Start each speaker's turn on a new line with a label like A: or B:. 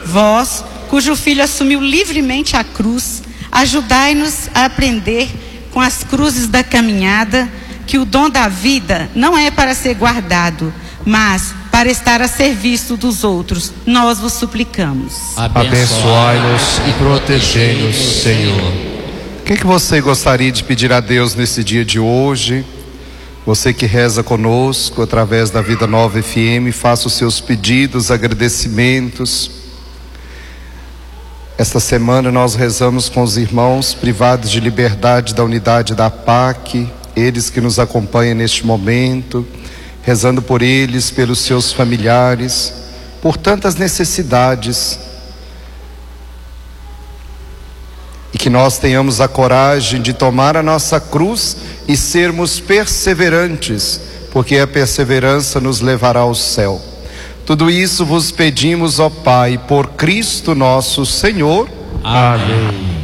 A: Vós, cujo Filho assumiu livremente a cruz, ajudai-nos a aprender com as cruzes da caminhada que o dom da vida não é para ser guardado, mas para estar a serviço dos outros. Nós vos suplicamos.
B: Abençoai-nos e protegei-nos, Senhor. O que você gostaria de pedir a Deus nesse dia de hoje? Você que reza conosco através da Vida Nova FM, faça os seus pedidos, agradecimentos. Esta semana nós rezamos com os irmãos privados de liberdade da unidade da PAC, eles que nos acompanham neste momento, rezando por eles, pelos seus familiares, por tantas necessidades. E que nós tenhamos a coragem de tomar a nossa cruz e sermos perseverantes, porque a perseverança nos levará ao céu. Tudo isso vos pedimos, ó Pai, por Cristo nosso Senhor.
C: Amém.